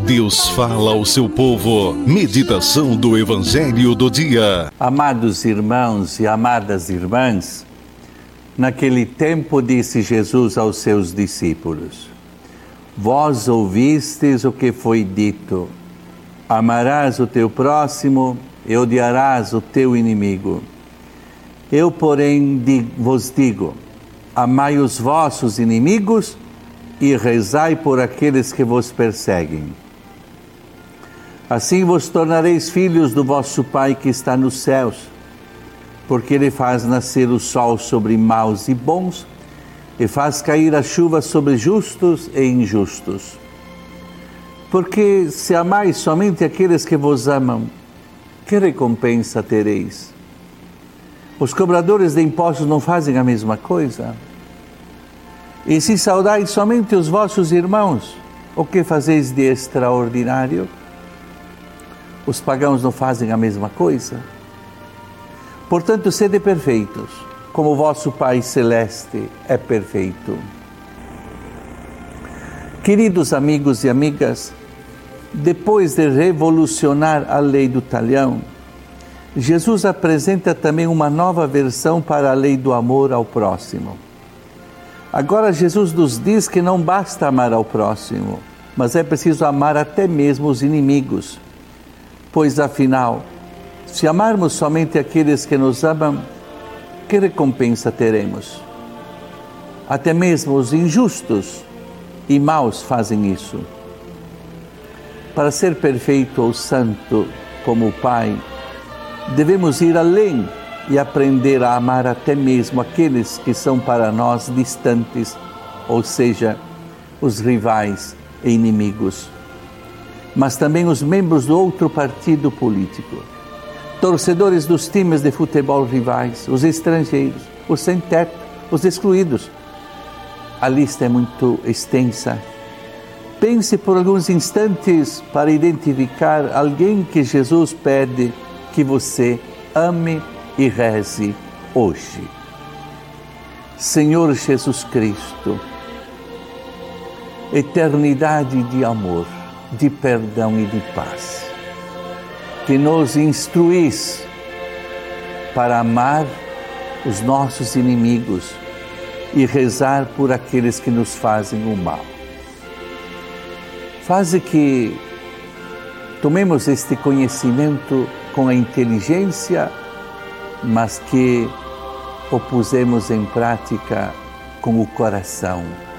Deus fala ao seu povo. Meditação do Evangelho do dia. Amados irmãos e amadas irmãs, naquele tempo disse Jesus aos seus discípulos: Vós ouvistes o que foi dito: amarás o teu próximo e odiarás o teu inimigo. Eu, porém, vos digo: amai os vossos inimigos e rezai por aqueles que vos perseguem. Assim vos tornareis filhos do vosso Pai que está nos céus, porque Ele faz nascer o sol sobre maus e bons e faz cair a chuva sobre justos e injustos. Porque se amais somente aqueles que vos amam, que recompensa tereis? Os cobradores de impostos não fazem a mesma coisa? E se saudais somente os vossos irmãos, o que fazeis de extraordinário? Os pagãos não fazem a mesma coisa? Portanto, sede perfeitos, como o vosso Pai Celeste é perfeito. Queridos amigos e amigas, depois de revolucionar a lei do talhão, Jesus apresenta também uma nova versão para a lei do amor ao próximo. Agora Jesus nos diz que não basta amar ao próximo, mas é preciso amar até mesmo os inimigos. Pois afinal, se amarmos somente aqueles que nos amam, que recompensa teremos? Até mesmo os injustos e maus fazem isso. Para ser perfeito ou santo como o Pai, devemos ir além e aprender a amar até mesmo aqueles que são para nós distantes, ou seja, os rivais e inimigos. Mas também os membros do outro partido político, torcedores dos times de futebol rivais, os estrangeiros, os sem-teto, os excluídos. A lista é muito extensa. Pense por alguns instantes para identificar alguém que Jesus pede que você ame e reze hoje. Senhor Jesus Cristo, eternidade de amor, de perdão e de paz, que nos instruís para amar os nossos inimigos e rezar por aqueles que nos fazem o mal. Faze que tomemos este conhecimento com a inteligência, mas que o pusemos em prática com o coração.